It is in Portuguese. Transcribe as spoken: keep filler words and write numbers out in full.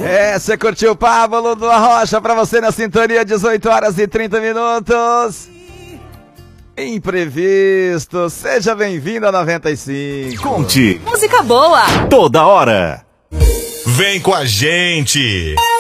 É, você curtiu o Pablo do Arrocha pra você na sintonia, dezoito horas e trinta minutos. Imprevisto, seja bem-vindo a noventa e cinco. Conte. Música boa. Toda hora. Vem com a gente.